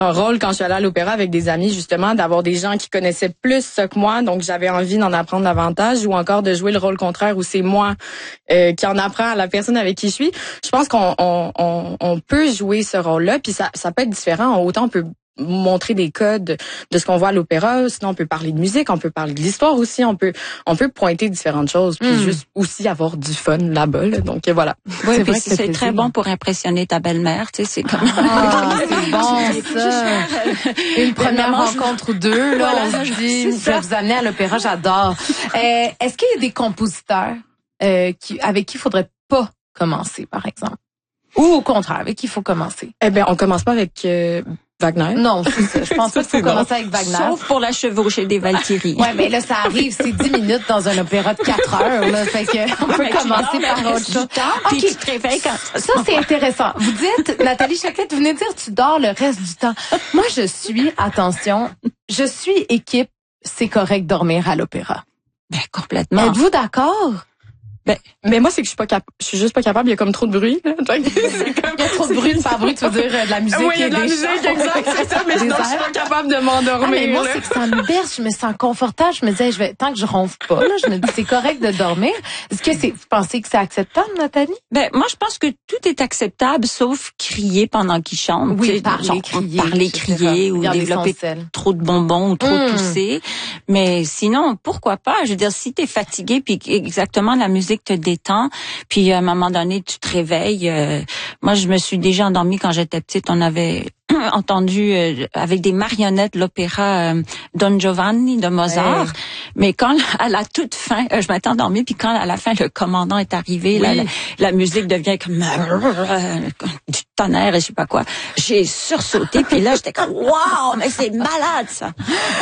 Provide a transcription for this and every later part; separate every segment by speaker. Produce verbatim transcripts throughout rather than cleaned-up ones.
Speaker 1: un rôle quand je suis allée à l'opéra avec des amis, justement, d'avoir des gens qui connaissaient plus ça que moi, donc j'avais envie d'en apprendre davantage, ou encore de jouer le rôle contraire où c'est moi euh, qui en apprend à la personne avec qui je suis. Je pense qu'on on, on, on peut jouer ce rôle-là, puis ça, ça peut être différent. Autant on peut montrer des codes de ce qu'on voit à l'opéra, sinon on peut parler de musique, on peut parler de l'histoire aussi, on peut on peut pointer différentes choses, puis mm. juste aussi avoir du fun là-bas. Là. Donc voilà.
Speaker 2: Oui, c'est, vrai que c'est très bon pour impressionner ta belle-mère, tu sais, c'est comme
Speaker 3: ah, c'est bon ça. Une première rencontre ou deux, là, voilà, on se dit, je vais vous amener à l'opéra, j'adore. Euh, est-ce qu'il y a des compositeurs euh, qui avec qui il faudrait pas commencer, par exemple, ou au contraire, avec qui il faut commencer?
Speaker 1: Eh bien, on commence pas avec euh, Wagner.
Speaker 3: Non, c'est ça. Je pense pas qu'il faut commencer avec Wagner.
Speaker 2: Sauf pour la chevauchée des Valkyries.
Speaker 3: Ouais, mais là, ça arrive, c'est dix minutes dans un opéra de quatre heures, là. Fait que, on peut commencer par autre chose.
Speaker 2: Puis okay. Tu te réveilles quand
Speaker 3: ça, c'est intéressant. Vous dites, Nathalie Choquette, vous venez de dire, tu dors le reste du temps. Moi, je suis, attention, je suis équipe, c'est correct dormir à l'opéra.
Speaker 2: Ben, complètement.
Speaker 3: Êtes-vous d'accord?
Speaker 1: Ben, mais moi, c'est que je suis pas capable, je suis juste pas capable, il y a comme trop de bruit, là.
Speaker 3: Comme... Il y a trop de bruit, faire bruit, tu veux dire, de la musique.
Speaker 1: Oui, il y a de la musique, exact, c'est ça, mais sinon, je suis pas capable de m'endormir. Ah,
Speaker 3: mais moi, c'est que ça me berce, je me sens confortable, je me disais, je vais, tant que je ronfle pas, là, je me dis, c'est correct de dormir. Est-ce que c'est, vous pensez que c'est acceptable, Nathalie?
Speaker 2: Ben, moi, je pense que tout est acceptable, sauf crier pendant qu'il chante.
Speaker 3: Oui, parler, genre, crier.
Speaker 2: Parler, crier, ou développer trop de bonbons, ou trop mmh. tousser. Mais sinon, pourquoi pas? Je veux dire, si t'es fatigué, puis exactement la musique te détend, puis à un moment donné tu te réveilles. Euh, moi, je me suis déjà endormie quand j'étais petite. On avait entendu euh, avec des marionnettes l'opéra euh, Don Giovanni de Mozart. Ouais. Mais quand à la toute fin, euh, je m'étais endormie, puis quand à la fin le commandant est arrivé, oui. là, la, la musique devient comme euh, du tonnerre et je sais pas quoi. J'ai sursauté, puis là j'étais comme waouh, mais c'est malade ça.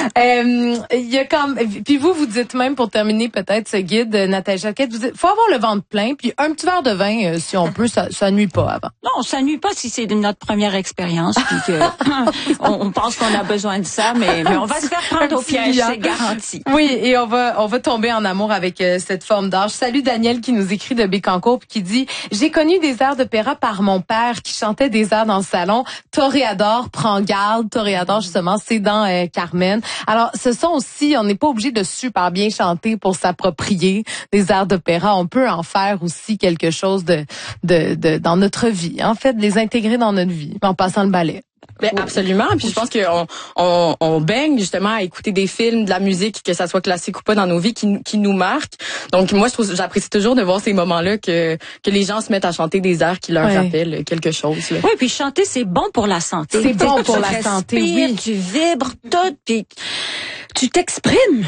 Speaker 3: Il euh, y a comme, puis vous vous dites même pour terminer peut-être ce guide, Nathalie Choquette, vous dites faut avoir le ventre plein, puis un petit verre de vin euh, si on peut, ça, ça nuit pas avant.
Speaker 2: Non, ça nuit pas si c'est notre première expérience. Puis que on, on pense qu'on a besoin de ça, mais, mais on va se faire prendre au piège, c'est garanti.
Speaker 3: Oui, et on va on va tomber en amour avec euh, cette forme d'art. Je salue Daniel qui nous écrit de Bécancour puis qui dit « J'ai connu des airs d'opéra par mon père qui chantait des airs dans le salon. Toréador, prends garde. » Toréador, justement, c'est dans euh, Carmen. Alors, ce sont aussi, on n'est pas obligé de super bien chanter pour s'approprier des airs d'opéra. On peut en faire aussi quelque chose de, de, de dans notre vie. En fait, de les intégrer dans notre vie en passant le ballet.
Speaker 1: Ben, absolument. Puis je pense qu'on on, on baigne justement à écouter des films, de la musique, que ça soit classique ou pas, dans nos vies, qui, qui nous marquent. Donc moi, je trouve, j'apprécie toujours de voir ces moments-là que que les gens se mettent à chanter des airs qui leur ouais. rappellent quelque chose. Là.
Speaker 2: Oui, puis chanter, c'est bon pour la santé.
Speaker 3: C'est bon pour la santé, oui.
Speaker 2: Tu vibres tout, puis tu t'exprimes.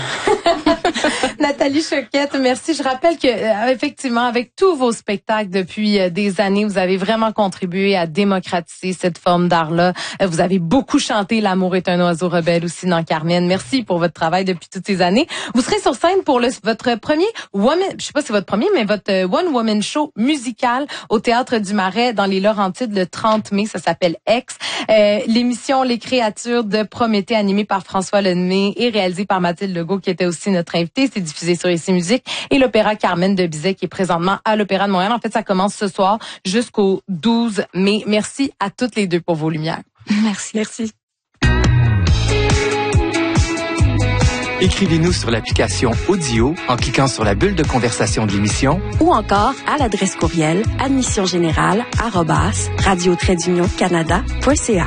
Speaker 3: Nathalie Choquette, merci. Je rappelle que euh, effectivement, avec tous vos spectacles depuis euh, des années, vous avez vraiment contribué à démocratiser cette forme d'art-là. Euh, vous avez beaucoup chanté L'amour est un oiseau rebelle aussi dans Carmen. Merci pour votre travail depuis toutes ces années. Vous serez sur scène pour le, votre premier woman, je sais pas si c'est votre premier, mais votre euh, One Woman Show musical au Théâtre du Marais dans les Laurentides le trente mai. Ça s'appelle X. Euh, l'émission Les Créatures de Prométhée, animée par François Lemay et réalisée par Mathilde Legault, qui était aussi notre invitée. C'est diffusé sur Ici Musique. Et l'opéra Carmen de Bizet, qui est présentement à l'Opéra de Montréal. En fait, ça commence ce soir jusqu'au douze mai. Merci à toutes les deux pour vos lumières.
Speaker 2: Merci.
Speaker 1: Merci.
Speaker 4: Écrivez-nous sur l'application Audio en cliquant sur la bulle de conversation de l'émission
Speaker 5: ou encore à l'adresse courriel admission générale arobase radio trait d'union canada point c a.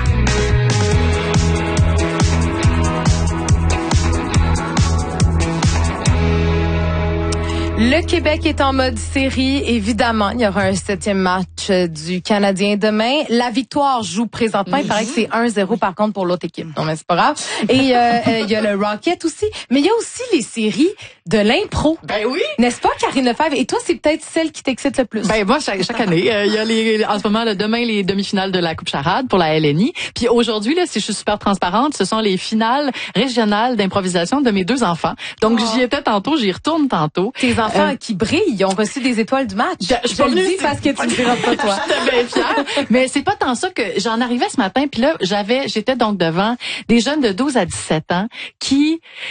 Speaker 3: Le Québec est en mode série. Évidemment, il y aura un septième match du Canadien demain. La victoire joue présentement. Il paraît que c'est un zéro par contre pour l'autre équipe. Non, mais c'est pas grave. Et euh, il y a le Rocket aussi. Mais il y a aussi les séries de l'impro.
Speaker 6: Ben oui.
Speaker 3: N'est-ce pas, Karine Lefebvre? Et toi, c'est peut-être celle qui t'excite le plus.
Speaker 6: Ben moi, chaque, chaque année, il euh, y a les, en ce moment, là, demain, les demi-finales de la Coupe Charade pour la L N I. Puis aujourd'hui, là, si je suis super transparente, ce sont les finales régionales d'improvisation de mes deux enfants. Donc, oh. j'y étais tantôt, j'y retourne tantôt.
Speaker 3: Tes enfants euh, qui brillent, ils ont reçu des étoiles du match.
Speaker 6: Je, je,
Speaker 3: je le dis parce que tu ne diras pas toi.
Speaker 6: J'étais bien fière. Mais c'est pas tant ça que j'en arrivais ce matin, puis là, j'avais, j'étais donc devant des jeunes de douze à dix-sept ans qui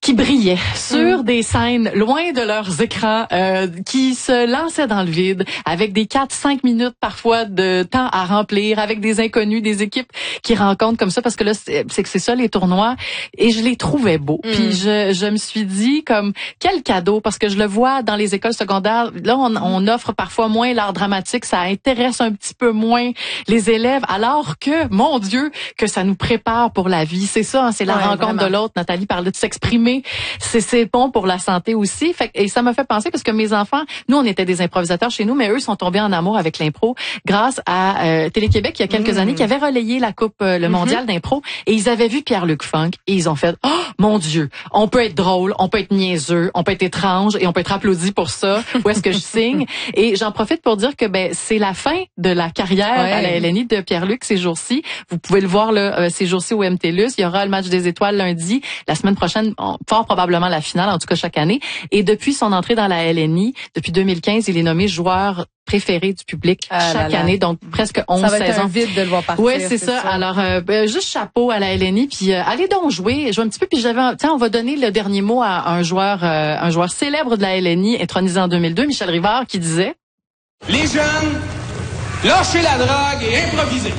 Speaker 6: qui brillaient sur mmh. des scènes loin de leurs écrans, euh, qui se lançaient dans le vide avec des quatre cinq minutes parfois de temps à remplir, avec des inconnus, des équipes qui rencontrent comme ça, parce que là, c'est, c'est que c'est ça les tournois, et je les trouvais beaux. Mmh. Puis je, je me suis dit, comme, quel cadeau, parce que je le vois dans les écoles secondaires, là, on, on offre parfois moins l'art dramatique, ça intéresse un petit peu moins les élèves, alors que, mon Dieu, que ça nous prépare pour la vie. C'est ça, hein, c'est la ouais, rencontre vraiment. de l'autre. Nathalie parlait de s'exprimer. C'est, c'est bon pour la santé aussi. Fait, et ça m'a fait penser, parce que mes enfants, nous, on était des improvisateurs chez nous, mais eux sont tombés en amour avec l'impro grâce à euh, Télé-Québec, il y a quelques mmh. années, qui avait relayé la coupe, euh, le mondial mmh. d'impro, et ils avaient vu Pierre-Luc Funk, et ils ont fait, oh, mon Dieu, on peut être drôle, on peut être niaiseux, on peut être étrange, et on peut être applaudi pour ça. Où est-ce que je signe? Et j'en profite pour dire que, ben, c'est la fin de la carrière ouais. à la L N I de Pierre-Luc ces jours-ci. Vous pouvez le voir là, euh, ces jours-ci au M T L U S. Il y aura le match des étoiles lundi. La semaine prochaine, on, fort probablement la finale, en tout cas chaque année. Et depuis son entrée dans la L N I, depuis deux mille quinze, il est nommé joueur préféré du public ah chaque là là. année, donc presque onze saisons. Ça va être un
Speaker 3: vide de le voir partir.
Speaker 6: Oui, c'est, c'est ça. ça. Alors, euh, ben, juste chapeau à la L N I, puis euh, allez donc jouer, jouer un petit peu. Puis j'avais, tiens, on va donner le dernier mot à un joueur, euh, un joueur célèbre de la L N I, intronisé en deux mille deux, Michel Rivard, qui disait:
Speaker 7: les jeunes, lâchez la drague et improvisez.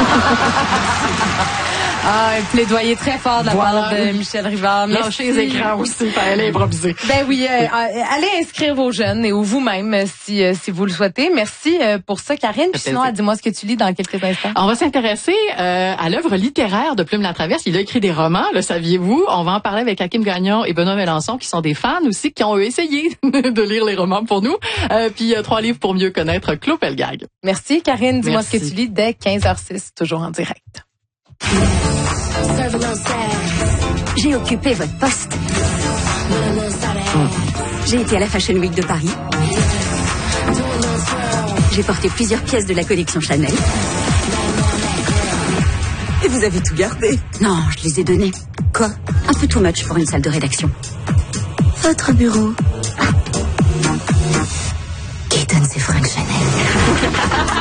Speaker 3: Ah, un plaidoyer très fort de la voilà. part de Michel Rivard.
Speaker 6: Lâchez les écrans aussi, pour aller improviser.
Speaker 3: Ben oui, euh, allez inscrire vos jeunes et ou vous-même si euh, si vous le souhaitez. Merci euh, pour ça, Karine. Puis sinon, dis-moi ce que tu lis dans quelques instants.
Speaker 6: On va s'intéresser euh, à l'œuvre littéraire de Plume Latraverse. Il a écrit des romans, le saviez-vous? On va en parler avec Hakim Gagnon et Benoît Mélenchon, qui sont des fans aussi, qui ont eux essayé de lire les romans pour nous. Euh, puis euh, trois livres pour mieux connaître Claude Pelgag.
Speaker 3: Merci, Karine. Dis-moi Merci. ce que tu lis dès quinze heures six, toujours en direct.
Speaker 8: J'ai occupé votre poste. J'ai été à la Fashion Week de Paris. J'ai porté plusieurs pièces de la collection Chanel. Et vous avez tout gardé? Non, je les ai donnés. Quoi? Un peu too much pour une salle de rédaction. Votre bureau. Ah. Qui donne ces fringues Chanel?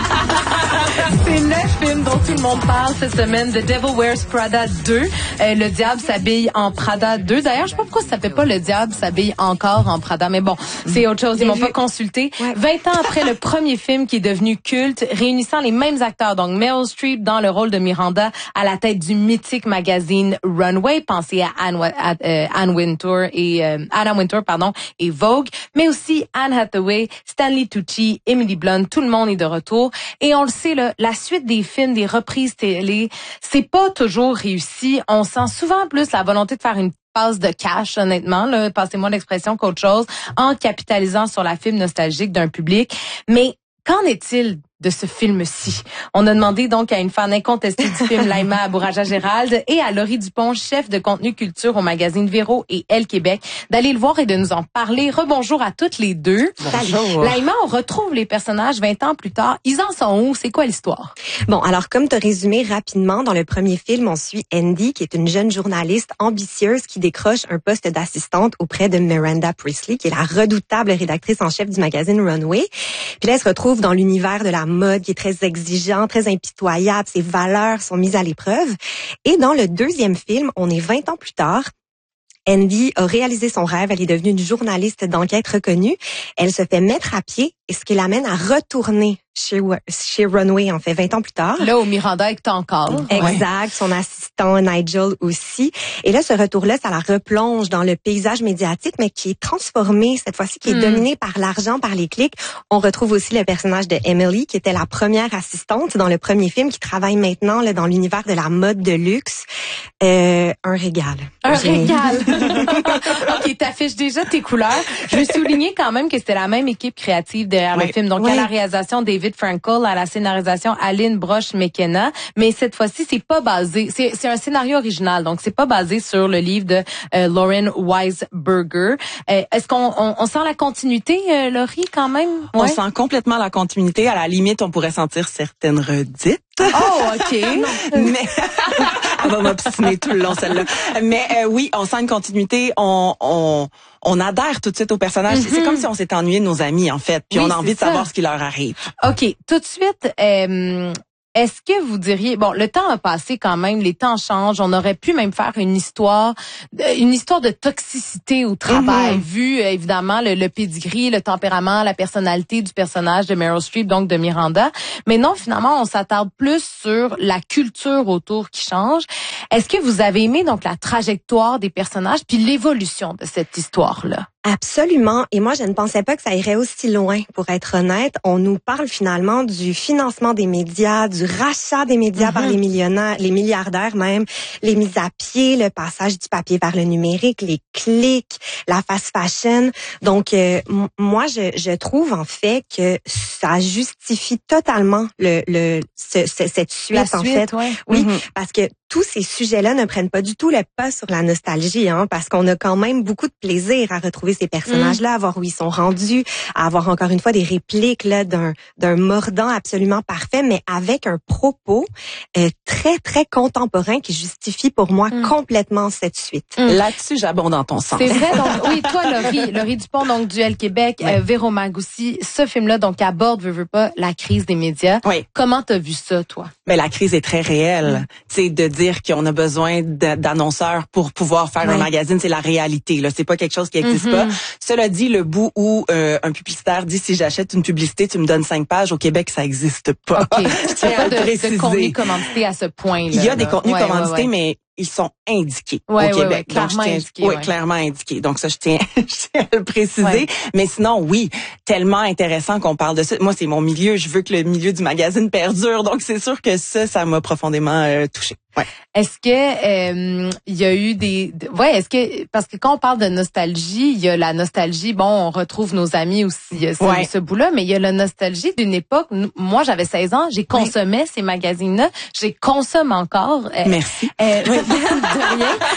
Speaker 3: C'est le film dont tout le monde parle cette semaine, The Devil Wears Prada deux. Euh, le diable s'habille en Prada deux. D'ailleurs, je sais pas pourquoi ça s'appelle pas Le diable s'habille encore en Prada, mais bon, c'est autre chose. Ils m'ont pas consulté. Ouais. vingt ans après le premier film qui est devenu culte, réunissant les mêmes acteurs, donc Meryl Streep dans le rôle de Miranda à la tête du mythique magazine Runway, pensez à Anne, à, euh, Anne Wintour et euh, Anna Wintour, pardon, et Vogue, mais aussi Anne Hathaway, Stanley Tucci, Emily Blunt, tout le monde est de retour. Et on le sait, là, la suite des films, des reprises télé, c'est pas toujours réussi. On sent souvent plus la volonté de faire une passe de cash, honnêtement, là, passez-moi l'expression, qu'autre chose, en capitalisant sur la fibre nostalgique d'un public. Mais qu'en est-il de ce film-ci? On a demandé donc à une fan incontestée du film, Laïma Abouraja-Gérald, et à Laurie Dupont, chef de contenu culture au magazine Véro et Elle Québec, d'aller le voir et de nous en parler. Rebonjour à toutes les deux.
Speaker 9: Bonjour.
Speaker 3: Laïma, on retrouve les personnages vingt ans plus tard. Ils en sont où? C'est quoi l'histoire?
Speaker 9: Bon, alors comme tu as résumé rapidement, dans le premier film, on suit Andy, qui est une jeune journaliste ambitieuse qui décroche un poste d'assistante auprès de Miranda Priestly, qui est la redoutable rédactrice en chef du magazine Runway. Puis là, elle se retrouve dans l'univers de la mode qui est très exigeant, très impitoyable. Ses valeurs sont mises à l'épreuve. Et dans le deuxième film, on est vingt ans plus tard. Andy a réalisé son rêve. Elle est devenue une journaliste d'enquête reconnue. Elle se fait mettre à pied, et ce qui l'amène à retourner chez, chez Runway, en fait, vingt ans plus tard.
Speaker 3: Là où Miranda est encore.
Speaker 9: Exact. Ouais. Son assistant Nigel aussi. Et là, ce retour-là, ça la replonge dans le paysage médiatique, mais qui est transformé, cette fois-ci, qui est mm. dominé par l'argent, par les clics. On retrouve aussi le personnage de Emily, qui était la première assistante dans le premier film, qui travaille maintenant là, dans l'univers de la mode de luxe. Euh, un régal.
Speaker 3: Un J'ai... régal. OK, t'affiches déjà tes couleurs. Je veux souligner quand même que c'était la même équipe créative derrière oui. le film. Donc, oui. à la réalisation, David Frankel, à la scénarisation, Aline Broche-McKenna. Mais cette fois-ci, c'est pas basé... C'est, c'est un scénario original, donc c'est pas basé sur le livre de euh, Lauren Weisberger. Euh, est-ce qu'on on, on sent la continuité, euh, Laurie, quand même?
Speaker 10: Ouais? On sent complètement la continuité. À la limite, on pourrait sentir certaines redites.
Speaker 3: Oh, OK.
Speaker 10: Mais... on va m'obstiner tout le long, celle-là. Mais euh, oui, on sent une continuité. On, on, on adhère tout de suite aux personnages. Mm-hmm. C'est comme si on s'était ennuyé de nos amis, en fait. Puis oui, on a envie de savoir ce qui leur arrive.
Speaker 3: OK. Tout de suite, euh, est-ce que vous diriez, bon, le temps a passé quand même, les temps changent, on aurait pu même faire une histoire, une histoire de toxicité au travail, mm-hmm. vu évidemment le, le pedigree, le tempérament, la personnalité du personnage de Meryl Streep, donc de Miranda. Mais non, finalement, on s'attarde plus sur la culture autour qui change. Est-ce que vous avez aimé donc la trajectoire des personnages puis l'évolution de cette histoire-là?
Speaker 9: Absolument. Et moi, je ne pensais pas que ça irait aussi loin, pour être honnête. On nous parle finalement du financement des médias, du rachat des médias mm-hmm. par les millionnaires, les milliardaires même, les mises à pied, le passage du papier vers le numérique, les clics, la fast fashion. Donc, euh, m- moi, je, je trouve en fait que ça justifie totalement le, le ce, ce, cette suite,
Speaker 3: La
Speaker 9: en
Speaker 3: suite,
Speaker 9: fait.
Speaker 3: Ouais.
Speaker 9: Oui,
Speaker 3: mm-hmm.
Speaker 9: parce que tous ces sujets-là ne prennent pas du tout le pas sur la nostalgie, hein, parce qu'on a quand même beaucoup de plaisir à retrouver ces personnages-là, mmh. à voir où ils sont rendus, à avoir encore une fois des répliques là d'un d'un mordant absolument parfait, mais avec un propos euh, très très contemporain qui justifie pour moi mmh. complètement cette suite.
Speaker 10: Mmh. Là-dessus, j'abonde dans ton sens.
Speaker 3: C'est vrai. Donc oui, toi, Laurie, Laurie Dupont, donc Duel Québec, ouais. euh, Véro Mag aussi, ce film-là donc aborde, veux, veux pas, la crise des médias.
Speaker 10: Oui.
Speaker 3: Comment t'as vu ça, toi?
Speaker 10: Mais la crise est très réelle. Mmh. Tu sais, de dire qu'on a besoin d'annonceurs pour pouvoir faire ouais. un magazine, c'est la réalité. Là, c'est pas quelque chose qui n'existe mm-hmm. pas. Cela dit, le bout où euh, un publicitaire dit si j'achète une publicité, tu me donnes cinq pages. Au Québec, ça n'existe pas.
Speaker 3: Ok. Je tiens pas de, de contenu commandité à ce point-là.
Speaker 10: Il y a des
Speaker 3: là.
Speaker 10: contenus
Speaker 3: ouais,
Speaker 10: commandités,
Speaker 3: ouais, ouais.
Speaker 10: mais ils sont indiqués
Speaker 3: ouais,
Speaker 10: au Québec.
Speaker 3: Ouais, ouais, clairement
Speaker 10: Donc, je tiens,
Speaker 3: indiqués.
Speaker 10: Oui,
Speaker 3: ouais.
Speaker 10: clairement indiqués. Donc, ça, je tiens, je tiens à le préciser. Ouais. Mais sinon, oui, tellement intéressant qu'on parle de ça. Moi, c'est mon milieu. Je veux que le milieu du magazine perdure. Donc, c'est sûr que ça, ça m'a profondément euh, touchée. Ouais.
Speaker 3: Est-ce que euh, il y a eu des ouais est-ce que parce que quand on parle de nostalgie, il y a la nostalgie, bon, on retrouve nos amis aussi ce, ouais. ce bout-là, mais il y a la nostalgie d'une époque. Moi, j'avais seize ans, j'ai consommé oui. ces magazines-là, j'ai consomme encore. Euh,
Speaker 10: Merci.
Speaker 3: Euh, de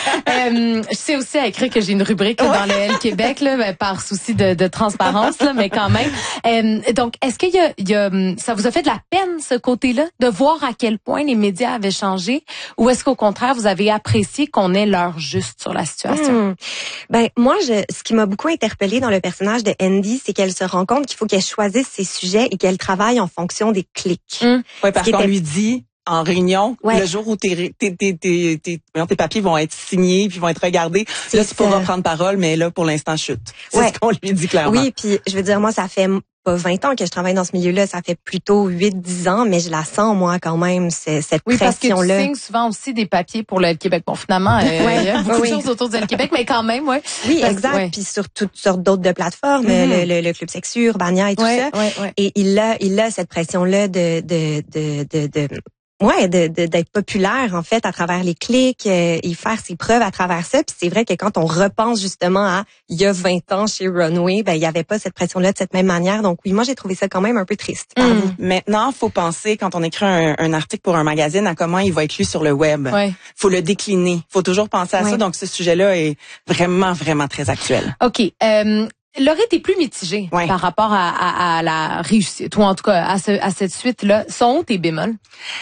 Speaker 3: rien. Euh, je sais aussi à écrire que j'ai une rubrique ouais. dans le L Québec là, ben, par souci de, de transparence là, mais quand même. Euh, donc, est-ce qu'il y a, il y a ça vous a fait de la peine ce côté-là de voir à quel point les médias avaient changé? Ou est-ce qu'au contraire, vous avez apprécié qu'on ait l'heure juste sur la situation?
Speaker 9: Mmh. Ben moi, je, ce qui m'a beaucoup interpellée dans le personnage de Andy, c'est qu'elle se rend compte qu'il faut qu'elle choisisse ses sujets et qu'elle travaille en fonction des clics.
Speaker 10: Mmh. Oui, parce qu'on était... lui dit en réunion,
Speaker 9: ouais.
Speaker 10: le jour où tes, tes, tes, tes, tes, tes papiers vont être signés puis vont être regardés, c'est là, tu pourras prendre parole, mais là, pour l'instant, chute. C'est ouais. ce qu'on lui dit clairement.
Speaker 9: Oui, puis je veux dire, moi, ça fait pas vingt ans que je travaille dans ce milieu-là, ça fait plutôt huit dix ans, mais je la sens, moi, quand même, c'est, cette
Speaker 3: oui,
Speaker 9: pression-là.
Speaker 3: Oui, parce que tu signes souvent aussi des papiers pour le Québec. Bon, finalement, euh, ouais, il y a beaucoup oui. de choses autour du Québec, mais quand même, ouais.
Speaker 9: Oui,
Speaker 3: parce,
Speaker 9: exact.
Speaker 3: Ouais.
Speaker 9: Puis sur toutes sortes d'autres de plateformes, mm-hmm. le, le, le Club Sexu, Urbania et tout
Speaker 3: ouais,
Speaker 9: ça.
Speaker 3: Ouais, ouais.
Speaker 9: Et il a, il a cette pression-là de, de, de, de, de Ouais, de, de, d'être populaire en fait à travers les clics euh, et faire ses preuves à travers ça. Puis c'est vrai que quand on repense justement à il y a vingt ans chez Runway, ben il y avait pas cette pression-là de cette même manière. Donc oui, moi j'ai trouvé ça quand même un peu triste.
Speaker 10: Mmh. Maintenant, faut penser quand on écrit un, un article pour un magazine à comment il va être lu sur le web.
Speaker 3: Ouais.
Speaker 10: Faut le décliner. Faut toujours penser à ouais. ça. Donc ce sujet-là est vraiment vraiment très actuel.
Speaker 3: Ok. Euh... Laurie, t'es plus mitigée
Speaker 10: ouais.
Speaker 3: par rapport à, à, à la réussite, ou en tout cas à, ce, à cette suite-là. Sont où tes bémols?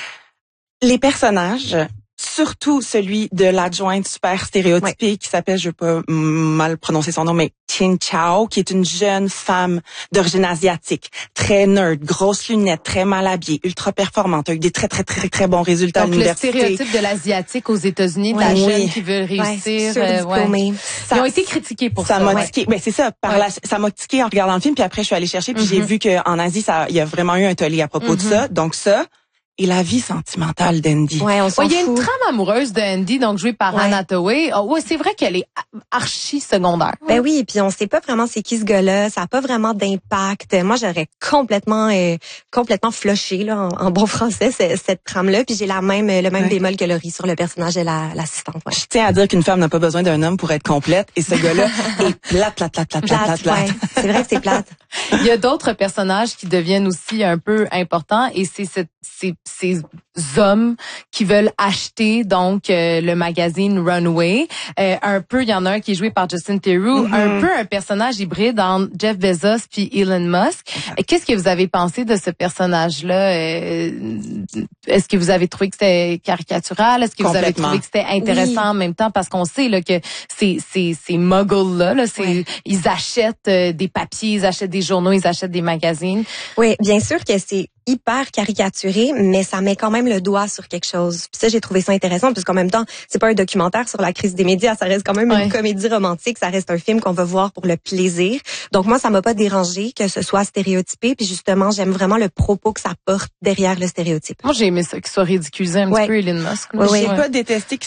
Speaker 10: Les personnages, surtout celui de l'adjointe super stéréotypée ouais. qui s'appelle, je veux pas mal prononcer son nom, mais Tien Chao, qui est une jeune femme d'origine asiatique, très nerd, grosses lunettes, très mal habillée, ultra performante, avec des très très très très bons résultats
Speaker 3: donc,
Speaker 10: à l'université.
Speaker 3: Donc le stéréotype de l'asiatique aux États-Unis, de
Speaker 9: ouais.
Speaker 3: la
Speaker 9: oui.
Speaker 3: jeune qui veut réussir,
Speaker 9: ouais,
Speaker 3: euh, ouais.
Speaker 9: ça,
Speaker 3: ils ont été critiqués pour ça.
Speaker 10: Ça m'a
Speaker 3: ouais.
Speaker 10: tiqué, ben c'est ça. Par ouais. la, ça m'a tiqué en regardant le film, puis après je suis allée chercher, puis mm-hmm. j'ai vu que en Asie, ça, il y a vraiment eu un tollé à propos mm-hmm. de ça. Donc ça. Et la vie sentimentale d'Andy.
Speaker 9: Ouais, on s'en
Speaker 3: ouais, il y a
Speaker 9: fout.
Speaker 3: une trame amoureuse d'Andy, donc jouée par ouais. Anne Hathaway. Oh, ouais, c'est vrai qu'elle est archi secondaire.
Speaker 9: Ben oui, puis on sait pas vraiment c'est qui ce gars-là, ça a pas vraiment d'impact. Moi, j'aurais complètement euh, complètement flushé là en, en bon français cette, cette trame-là, puis j'ai la même le même ouais. bémol que Laurie sur le personnage de la l'assistante. Ouais.
Speaker 10: Je tiens à dire qu'une femme n'a pas besoin d'un homme pour être complète, et ce gars-là est plate, plate, plate, plate, plate, plate. plate.
Speaker 9: Ouais. C'est vrai que c'est plate.
Speaker 3: Il y a d'autres personnages qui deviennent aussi un peu importants, et c'est cette, ces, ces hommes qui veulent acheter donc euh, le magazine Runway. Euh, un peu, il y en a un qui est joué par Justin Theroux, mm-hmm. un peu un personnage hybride entre Jeff Bezos puis Elon Musk. Mm-hmm. Qu'est-ce que vous avez pensé de ce personnage-là? Euh, est-ce que vous avez trouvé que c'était caricatural? Est-ce que vous avez trouvé que c'était intéressant oui. en même temps? Parce qu'on sait là que ces ces ces muggles-là, là, c'est oui. ils achètent euh, des papiers, ils achètent des journaux, ils achètent des magazines.
Speaker 9: Oui, bien sûr que c'est hyper caricaturé, mais ça met quand même le doigt sur quelque chose. Puis ça, j'ai trouvé ça intéressant, puisqu'en même temps, c'est pas un documentaire sur la crise des médias, ça reste quand même ouais. une comédie romantique, ça reste un film qu'on va voir pour le plaisir. Donc moi, ça m'a pas dérangé que ce soit stéréotypé, puis justement, j'aime vraiment le propos que ça porte derrière le stéréotype.
Speaker 3: Moi, j'ai aimé ça, qu'il soit ridiculisé un
Speaker 9: ouais.
Speaker 3: petit peu, Elon Musk.
Speaker 10: Ouais, j'ai ouais. pas détesté qu'il